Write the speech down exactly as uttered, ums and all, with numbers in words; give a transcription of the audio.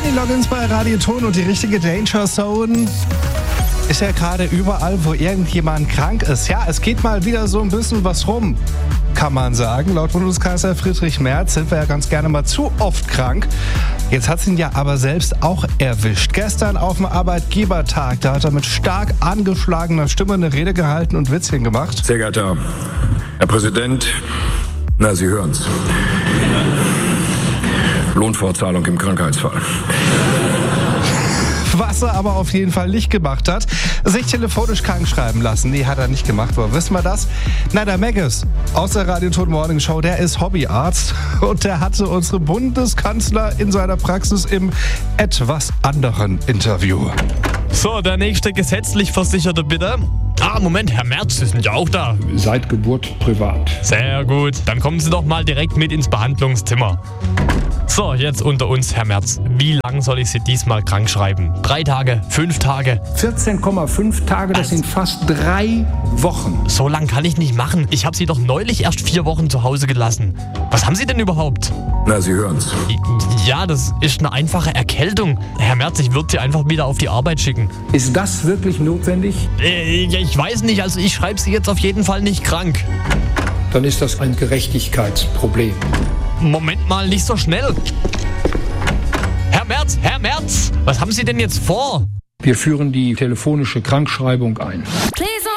Kenny Loggins bei Radio Ton und die richtige Danger Zone ist ja gerade überall, wo irgendjemand krank ist. Ja, es geht mal wieder so ein bisschen was rum, kann man sagen. Laut Bundeskanzler Friedrich Merz sind wir ja ganz gerne mal zu oft krank. Jetzt hat es ihn ja aber selbst auch erwischt. Gestern auf dem Arbeitgebertag, da hat er mit stark angeschlagener Stimme eine Rede gehalten und Witzchen gemacht. Sehr geehrter Herr Präsident, na, Sie hören's. Lohnfortzahlung im Krankheitsfall. Was er aber auf jeden Fall nicht gemacht hat, sich telefonisch krank schreiben lassen. Nee, hat er nicht gemacht. Woher wissen wir das? Na, der Maggis aus der Radio Ton Morning Show, der ist Hobbyarzt und der hatte unsere Bundeskanzler in seiner Praxis im etwas anderen Interview. So, der nächste gesetzlich Versicherte bitte. Ah, Moment, Herr Merz, Sie sind ja auch da. Seit Geburt privat. Sehr gut, dann kommen Sie doch mal direkt mit ins Behandlungszimmer. So, jetzt unter uns, Herr Merz. Wie lang soll ich Sie diesmal krank schreiben? Drei Tage? Fünf Tage? vierzehn Komma fünf Tage, das sind fast drei Wochen. So lang kann ich nicht machen. Ich habe Sie doch neulich erst vier Wochen zu Hause gelassen. Was haben Sie denn überhaupt? Na, Sie hören's. Ja, das ist eine einfache Erkältung. Herr Merz, ich würde Sie einfach wieder auf die Arbeit schicken. Ist das wirklich notwendig? Äh, ich weiß nicht, also ich schreibe Sie jetzt auf jeden Fall nicht krank. Dann ist das ein Gerechtigkeitsproblem. Moment mal, nicht so schnell. Herr Merz, Herr Merz, was haben Sie denn jetzt vor? Wir führen die telefonische Krankschreibung ein. Please.